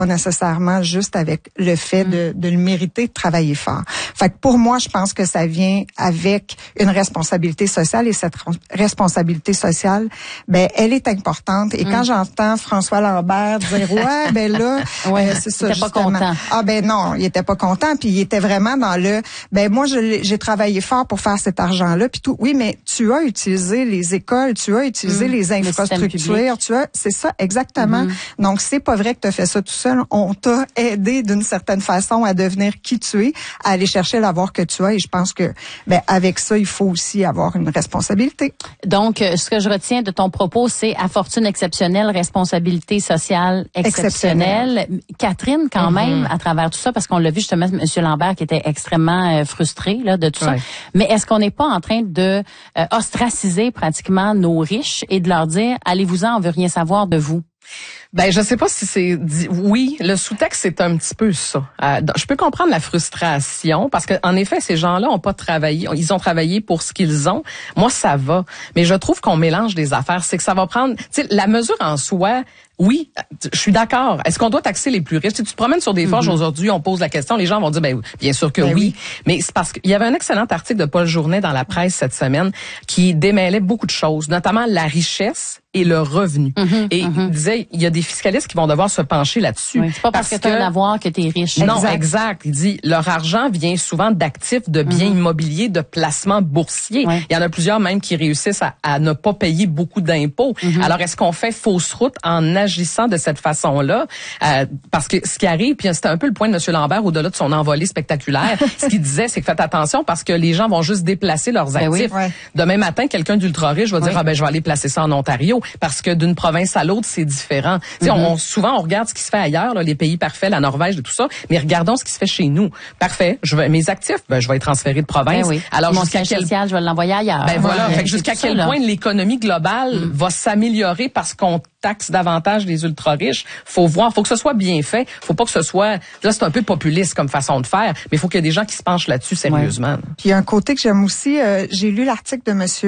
pas nécessairement juste avec le fait de le mériter, de travailler fort. Fait que pour moi, je pense que ça vient avec une responsabilité sociale et cette responsabilité sociale, ben elle est importante. Et quand j'entends François Lambert dire ouais, ben là, c'est ça. Il était pas content. Ah ben non, il était pas content. Puis il était vraiment dans le, ben moi j'ai travaillé fort pour faire cet argent-là. Puis tout. Oui, mais tu as utilisé les écoles, tu as utilisé les infrastructures, c'est ça exactement. Donc c'est pas vrai que tu as fait ça tout seul. On t'a aidé d'une certaine façon à devenir qui tu es, à aller chercher l'avoir que tu as. Et je pense que, ben, avec ça, il faut aussi avoir une responsabilité. Donc, ce que je retiens de ton propos, c'est à fortune exceptionnelle, responsabilité sociale exceptionnelle. Catherine, quand même, à travers tout ça, parce qu'on l'a vu justement, M. Lambert qui était extrêmement frustré là de tout ça. Mais est-ce qu'on n'est pas en train de ostraciser pratiquement nos riches et de leur dire, allez-vous-en, on veut rien savoir de vous? Ben, je sais pas si c'est oui, le sous-texte c'est un petit peu ça. Je peux comprendre la frustration parce que en effet, ces gens-là ont pas travaillé, ils ont travaillé pour ce qu'ils ont. Moi, ça va, mais je trouve qu'on mélange des affaires, c'est que ça va prendre, tu sais, la mesure en soi. Oui, je suis d'accord. Est-ce qu'on doit taxer les plus riches? Si tu te promènes sur des forges aujourd'hui, on pose la question, les gens vont dire, ben bien sûr que oui. Mais c'est parce qu'il y avait un excellent article de Paul Journet dans la presse cette semaine qui démêlait beaucoup de choses, notamment la richesse et le revenu. Et il disait, il y a des fiscalistes qui vont devoir se pencher là-dessus. Oui, c'est pas parce que tu as un avoir que tu es riche. Non, exact. Il dit, leur argent vient souvent d'actifs, de biens immobiliers, de placements boursiers. Il y en a plusieurs même qui réussissent à ne pas payer beaucoup d'impôts. Alors, est-ce qu'on fait fausse route en agissant de cette façon-là? Parce que ce qui arrive, puis c'était un peu le point de M. Lambert au-delà de son envolée spectaculaire, ce qu'il disait, c'est que faites attention parce que les gens vont juste déplacer leurs actifs. Demain matin, quelqu'un d'ultra riche va dire, ah ben je vais aller placer ça en Ontario. Parce que d'une province à l'autre, c'est différent. Souvent, on regarde ce qui se fait ailleurs, là, les pays parfaits, la Norvège et tout ça, mais regardons ce qui se fait chez nous. Parfait, mes actifs, je vais les transférer de province. Alors, mon siège social, je vais l'envoyer ailleurs. Ben voilà, fait que jusqu'à quel point l'économie globale va s'améliorer parce qu'on taxe davantage les ultra-riches. Faut voir, faut que ce soit bien fait. Faut pas que ce soit, là, c'est un peu populiste comme façon de faire, mais il faut qu'il y ait des gens qui se penchent là-dessus sérieusement. Puis il y a un côté que j'aime aussi, j'ai lu l'article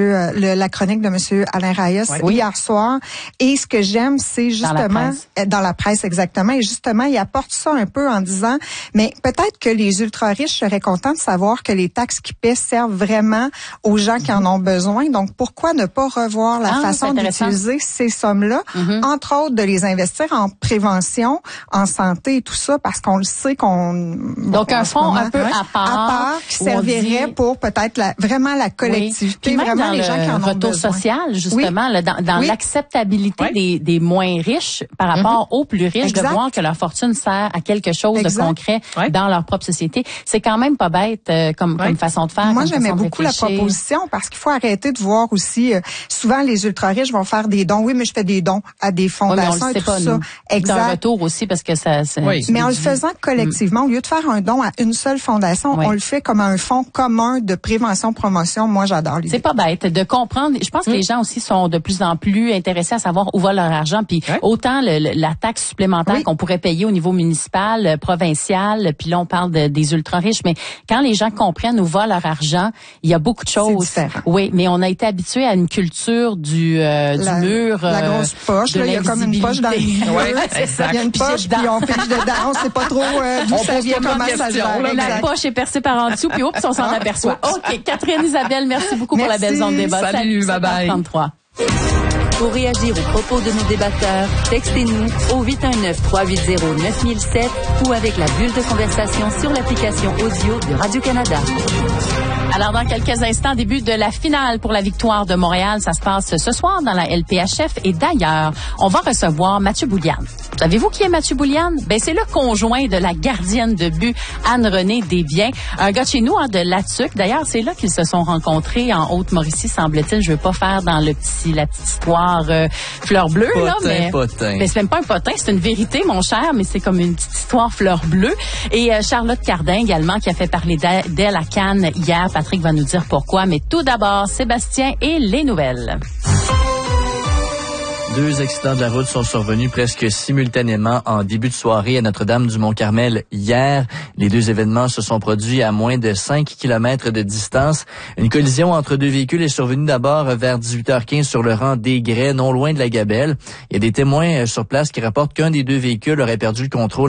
de la chronique de monsieur Alain Reyes hier soir, et ce que j'aime, c'est justement, dans la presse exactement, et justement, il apporte ça un peu en disant, mais peut-être que les ultra-riches seraient contents de savoir que les taxes qu'ils paient servent vraiment aux gens qui en ont besoin. Donc, pourquoi ne pas revoir la façon d'utiliser ces sommes-là? Entre autres, de les investir en prévention, en santé et tout ça, parce qu'on le sait donc, un fonds un peu à part qui servirait pour peut-être vraiment la collectivité, vraiment les gens qui en ont besoin. Retour social, justement, là, dans l'acceptabilité des moins riches par rapport aux plus riches, de voir que leur fortune sert à quelque chose de concret dans leur propre société. C'est quand même pas bête comme façon de faire. Moi, j'aimais beaucoup la proposition parce qu'il faut arrêter de voir aussi, souvent les ultra-riches vont faire des dons. Oui, mais je fais des dons à des fondations et tout ça. Exact. Un retour aussi parce que ça. Mais en le faisant collectivement, au lieu de faire un don à une seule fondation, on le fait comme un fonds commun de prévention-promotion. Moi, j'adore l'idée. C'est pas bête de comprendre. Je pense que les gens aussi sont de plus en plus intéressés à savoir où va leur argent. Puis autant la taxe supplémentaire qu'on pourrait payer au niveau municipal, provincial, puis là on parle des ultra riches. Mais quand les gens comprennent où va leur argent, il y a beaucoup de choses. C'est différent. Oui, mais on a été habitué à une culture du mur. La grosse poche. Là, il y a comme une poche dans le milieu. Il y a une poche, puis on piche dedans. On sait pas trop d'où ça vient, comment ça gère. La poche est percée par en dessous, puis oups, on s'en aperçoit. OK, Catherine Isabelle, merci beaucoup pour la belle zone débat. Salut, bye bye. 33. Pour réagir aux propos de nos débatteurs, textez-nous au 819-380-9007 ou avec la bulle de conversation sur l'application audio de Radio-Canada. Alors, dans quelques instants, début de la finale pour la victoire de Montréal. Ça se passe ce soir dans la LPHF. Et d'ailleurs, on va recevoir Mathieu Boulian. Savez-vous qui est Mathieu Boulian? Ben, c'est le conjoint de la gardienne de but, Anne-Renée Desbiens. Un gars de chez nous, de Latuc. D'ailleurs, c'est là qu'ils se sont rencontrés en Haute-Mauricie, semble-t-il. Je veux pas faire dans la petite histoire fleur bleue, là, mais c'est même pas un potin, c'est une vérité, mon cher, mais c'est comme une petite histoire fleur bleue. Et Charlotte Cardin également, qui a fait parler d'elle à Cannes hier. Patrick va nous dire pourquoi, mais tout d'abord, Sébastien et les nouvelles. 2 accidents de la route sont survenus presque simultanément en début de soirée à Notre-Dame-du-Mont-Carmel hier. Les 2 événements se sont produits à moins de 5 km de distance. Une collision entre 2 véhicules est survenue d'abord vers 18h15 sur le rang des Grès, non loin de la Gabelle. Il y a des témoins sur place qui rapportent qu'un des 2 véhicules aurait perdu le contrôle